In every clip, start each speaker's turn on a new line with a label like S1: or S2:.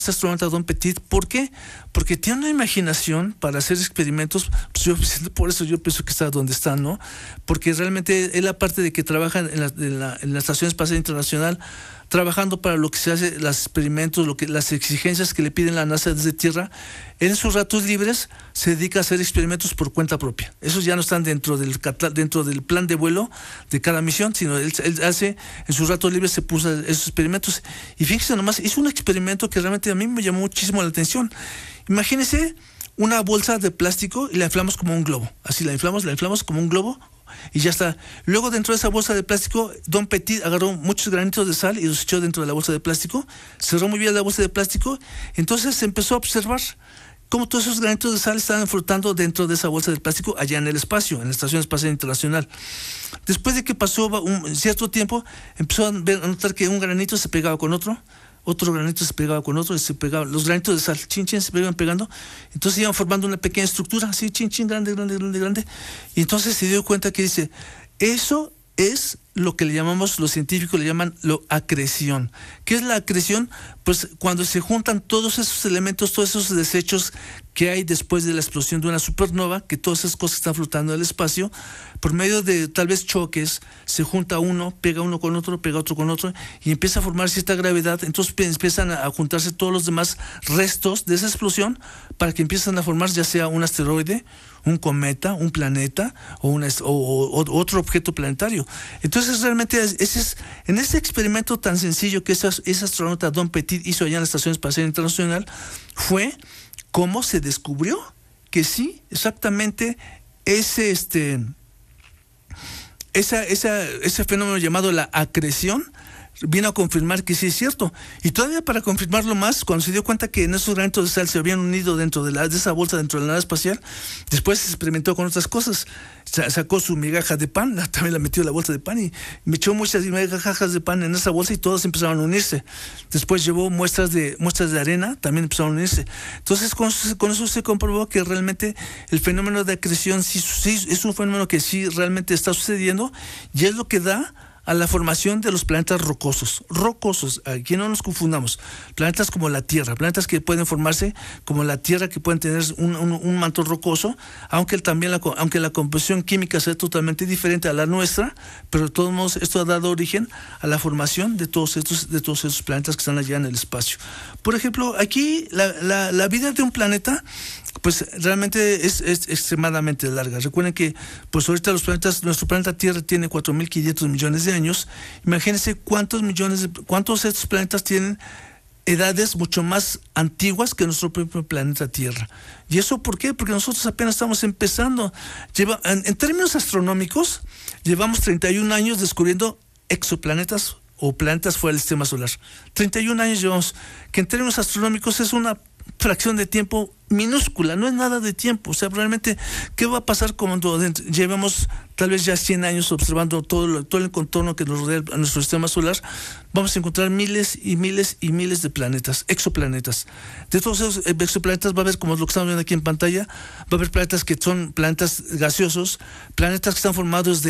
S1: este astronauta Don Petit. ¿Por qué? Porque tiene una imaginación para hacer experimentos. Pues por eso yo pienso que está donde está, ¿no? Porque realmente él, aparte de que trabaja en la Estación Espacial Internacional, trabajando para lo que se hace, los experimentos, las exigencias que le piden la NASA desde Tierra, en sus ratos libres se dedica a hacer experimentos por cuenta propia. Esos ya no están dentro del plan de vuelo de cada misión, sino él hace, en sus ratos libres se puso esos experimentos. Y fíjense nomás, hizo un experimento que realmente a mí me llamó muchísimo la atención. Imagínense una bolsa de plástico y la inflamos como un globo. Así la inflamos como un globo, y ya está. Luego, dentro de esa bolsa de plástico, Don Petit agarró muchos granitos de sal y los echó dentro de la bolsa de plástico, cerró muy bien la bolsa de plástico. Entonces se empezó a observar cómo todos esos granitos de sal estaban flotando dentro de esa bolsa de plástico allá en el espacio, en la Estación Espacial Internacional. Después de que pasó un cierto tiempo, empezó a notar que un granito se pegaba con otro granito se pegaba con otro, y se pegaba, los granitos de sal, chin, chin, se iban pegando. Entonces iban formando una pequeña estructura, así, chin, chin, grande. Y entonces se dio cuenta que dice, eso es lo que le llamamos, los científicos le llaman acreción. ¿Qué es la acreción? Pues cuando se juntan todos esos elementos, todos esos desechos que hay después de la explosión de una supernova, que todas esas cosas están flotando en el espacio, por medio de tal vez choques, se junta uno, pega uno con otro, pega otro con otro, y empieza a formarse esta gravedad. Entonces empiezan a juntarse todos los demás restos de esa explosión para que empiezan a formar ya sea un asteroide, un cometa, un planeta o otro objeto planetario. Entonces realmente en ese experimento tan sencillo que ese astronauta Don Petit hizo allá en la Estación Espacial Internacional, fue cómo se descubrió que sí, exactamente ese fenómeno llamado la acreción vino a confirmar que sí es cierto. Y todavía para confirmarlo más, cuando se dio cuenta que en esos granitos de sal se habían unido dentro de esa bolsa, dentro de la nave espacial, después se experimentó con otras cosas. Sacó su migaja de pan, también la metió en la bolsa de pan y me echó muchas migajas de pan en esa bolsa y todas empezaron a unirse. Después llevó muestras de arena, también empezaron a unirse. Entonces con eso se comprobó que realmente el fenómeno de acreción sí es un fenómeno que sí realmente está sucediendo, y es lo que da a la formación de los planetas rocosos. Aquí no nos confundamos. Planetas como la Tierra, planetas que pueden formarse como la Tierra, que pueden tener un manto rocoso, aunque la composición química sea totalmente diferente a la nuestra, pero de todos modos esto ha dado origen a la formación de todos esos planetas que están allá en el espacio. Por ejemplo, aquí la vida de un planeta pues realmente es extremadamente larga. Recuerden que pues ahorita nuestro planeta Tierra tiene 4.500 millones de años. Imagínense cuántos de estos planetas tienen edades mucho más antiguas que nuestro propio planeta Tierra. ¿Y eso por qué? Porque nosotros apenas estamos empezando. En términos astronómicos, llevamos 31 años descubriendo exoplanetas o planetas fuera del sistema solar. 31 años llevamos, que en términos astronómicos es una fracción de tiempo minúscula, no es nada de tiempo. O sea, realmente, ¿qué va a pasar cuando llevemos tal vez ya 100 años observando todo el contorno que nos rodea a nuestro sistema solar? Vamos a encontrar miles y miles y miles de planetas, exoplanetas. De todos esos exoplanetas va a haber, como lo que estamos viendo aquí en pantalla, va a haber planetas que son planetas gaseosos, planetas que están formados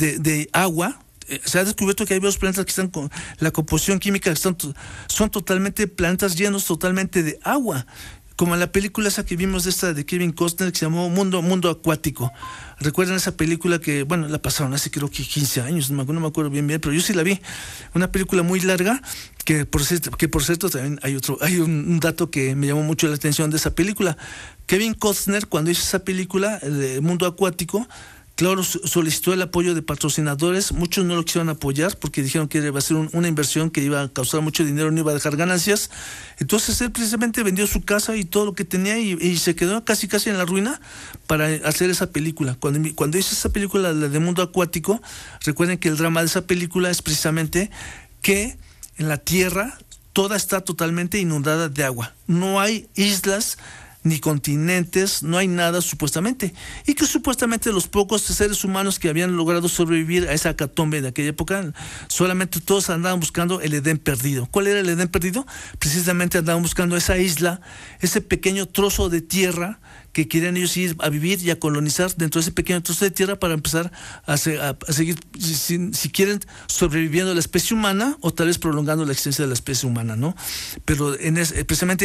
S1: de agua. Se ha descubierto que hay varios planetas que están con la composición química, que son totalmente planetas llenos totalmente de agua, como en la película esa que vimos de Kevin Costner, que se llamó Mundo Acuático. ¿Recuerdan esa película que, la pasaron hace creo que 15 años, no me acuerdo bien, pero yo sí la vi? Una película muy larga, que por cierto también hay un dato que me llamó mucho la atención de esa película. Kevin Costner, cuando hizo esa película, Mundo Acuático, claro, solicitó el apoyo de patrocinadores. Muchos no lo quisieron apoyar porque dijeron que iba a ser una inversión que iba a causar mucho dinero, no iba a dejar ganancias. Entonces él precisamente vendió su casa y todo lo que tenía y se quedó casi en la ruina para hacer esa película. Cuando hizo esa película, la de Mundo Acuático, recuerden que el drama de esa película es precisamente que en la Tierra toda está totalmente inundada de agua. No hay islas ni continentes, no hay nada supuestamente, y que supuestamente los pocos seres humanos que habían logrado sobrevivir a esa hecatombe de aquella época, solamente todos andaban buscando el Edén perdido. ¿Cuál era el Edén perdido? Precisamente andaban buscando esa isla, ese pequeño trozo de tierra que querían ellos ir a vivir y a colonizar dentro de ese pequeño trozo de tierra para empezar a seguir, si quieren, sobreviviendo la especie humana o tal vez prolongando la existencia de la especie humana, ¿no? Pero precisamente